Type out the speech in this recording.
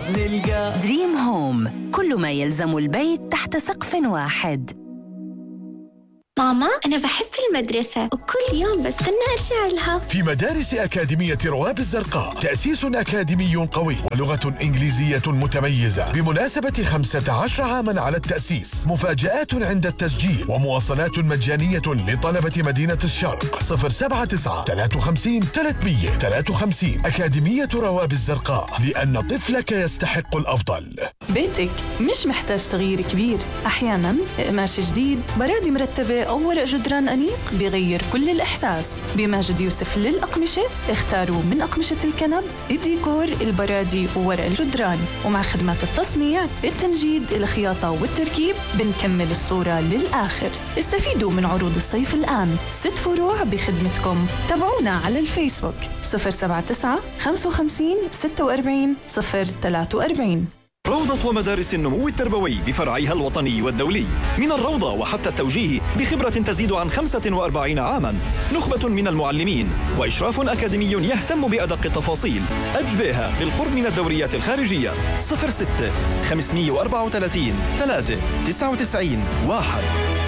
نلقى دريم هوم، كل ما يلزم البيت تحت سقف واحد. ماما أنا بحب المدرسة وكل يوم بستنى أرجع لها. في مدارس أكاديمية رواب الزرقاء تأسيس أكاديمي قوي ولغة إنجليزية متميزة بمناسبة 15 عاما على التأسيس. مفاجآت عند التسجيل ومواصلات مجانية لطلبة مدينة الشرق. 079 53 353. أكاديمية رواب الزرقاء، لأن طفلك يستحق الأفضل. بيتك مش محتاج تغيير كبير، أحياناً قماش جديد، برادي مرتبة أو ورق جدران أنيق بيغير كل الإحساس. بماجد يوسف للأقمشة اختاروا من أقمشة الكنب، الديكور، البرادي وورق الجدران، ومع خدمات التصنيع، التنجيد، الخياطة والتركيب بنكمل الصورة للآخر. استفيدوا من عروض الصيف الآن، 6 فروع بخدمتكم. تابعونا على الفيسبوك 079 55 46 043. روضة ومدارس النمو التربوي بفرعيها الوطني والدولي، من الروضة وحتى التوجيه بخبرة تزيد عن 45 عاماً، نخبة من المعلمين وإشراف أكاديمي يهتم بأدق التفاصيل. أجبيها بالقرب من الدوريات الخارجية. 06 534 3 99 1.